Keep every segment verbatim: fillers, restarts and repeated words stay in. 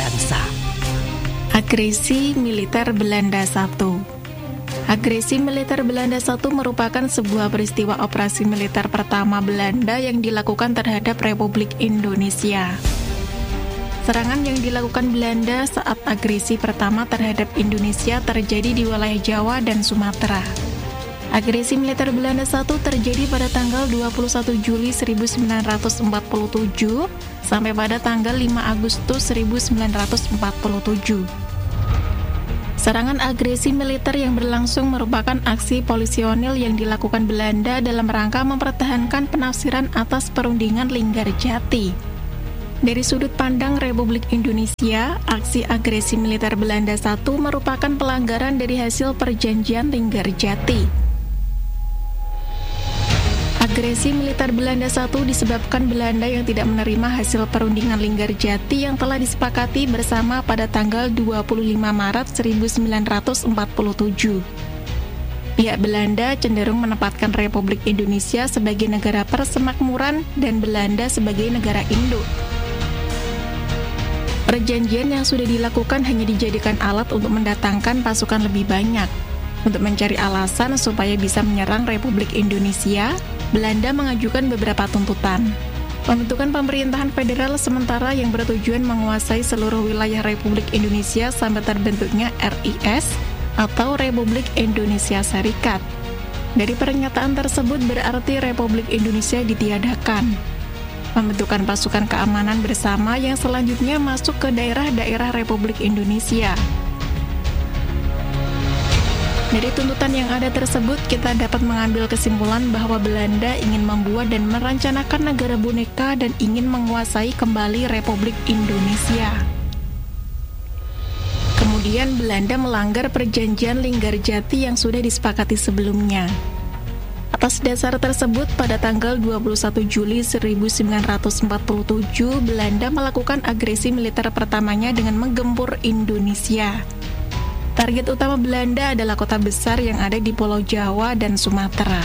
bangsa. Agresi militer Belanda satu. Agresi militer Belanda satu merupakan sebuah peristiwa operasi militer pertama Belanda yang dilakukan terhadap Republik Indonesia. Serangan yang dilakukan Belanda saat agresi pertama terhadap Indonesia terjadi di wilayah Jawa dan Sumatera. Agresi militer Belanda satu terjadi pada tanggal dua puluh satu Juli seribu sembilan ratus empat puluh tujuh sampai pada tanggal lima Agustus seribu sembilan ratus empat puluh tujuh. Serangan agresi militer yang berlangsung merupakan aksi polisionil yang dilakukan Belanda dalam rangka mempertahankan penafsiran atas perundingan Linggarjati. Dari sudut pandang Republik Indonesia, aksi agresi militer Belanda satu merupakan pelanggaran dari hasil perjanjian Linggarjati. Agresi militer Belanda satu disebabkan Belanda yang tidak menerima hasil perundingan Linggarjati yang telah disepakati bersama pada tanggal dua puluh lima Maret seribu sembilan ratus empat puluh tujuh. Pihak Belanda cenderung menempatkan Republik Indonesia sebagai negara persemakmuran dan Belanda sebagai negara induk. Perjanjian yang sudah dilakukan hanya dijadikan alat untuk mendatangkan pasukan lebih banyak. Untuk mencari alasan supaya bisa menyerang Republik Indonesia, Belanda mengajukan beberapa tuntutan. Pembentukan pemerintahan federal sementara yang bertujuan menguasai seluruh wilayah Republik Indonesia sampai terbentuknya R I S atau Republik Indonesia Serikat. Dari pernyataan tersebut berarti Republik Indonesia ditiadakan. Pembentukan pasukan keamanan bersama yang selanjutnya masuk ke daerah-daerah Republik Indonesia. Dari tuntutan yang ada tersebut, kita dapat mengambil kesimpulan bahwa Belanda ingin membuat dan merancanakan negara boneka dan ingin menguasai kembali Republik Indonesia. Kemudian Belanda melanggar perjanjian Linggarjati yang sudah disepakati sebelumnya. Atas dasar tersebut, pada tanggal dua puluh satu Juli seribu sembilan ratus empat puluh tujuh, Belanda melakukan agresi militer pertamanya dengan menggempur Indonesia. Target utama Belanda adalah kota besar yang ada di Pulau Jawa dan Sumatera.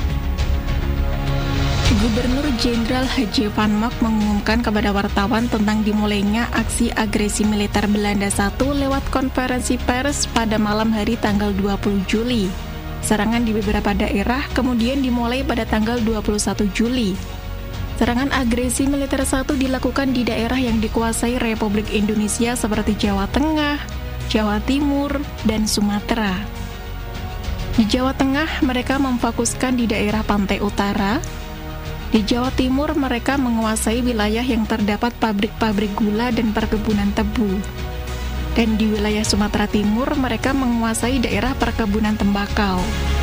Gubernur Jenderal H J Van Mock mengumumkan kepada wartawan tentang dimulainya aksi agresi militer Belanda satu lewat konferensi pers pada malam hari tanggal dua puluh Juli. Serangan di beberapa daerah kemudian dimulai pada tanggal dua puluh satu Juli. Serangan agresi militer satu dilakukan di daerah yang dikuasai Republik Indonesia seperti Jawa Tengah, Jawa Timur, dan Sumatera. Di Jawa Tengah, mereka memfokuskan di daerah pantai utara. Di Jawa Timur, mereka menguasai wilayah yang terdapat pabrik-pabrik gula dan perkebunan tebu. Dan di wilayah Sumatera Timur, mereka menguasai daerah perkebunan tembakau.